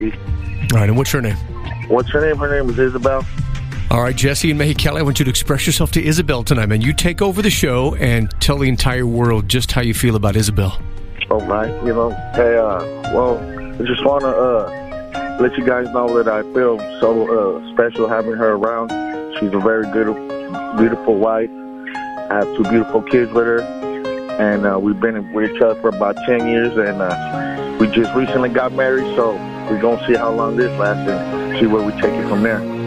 All right, and what's her name? What's her name? Her name is Isabel. All right, Jesse and Mexicali, I want you to express yourself to Isabel tonight, man. You take over the show and tell the entire world just how you feel about Isabel. Oh, my. Hey, I just want to let you guys know that I feel so special having her around. She's a very good, beautiful wife. I have 2 beautiful kids with her, and we've been with each other for about 10 years, and we just recently got married, so we're going to see how long this lasts and see where we take it from there.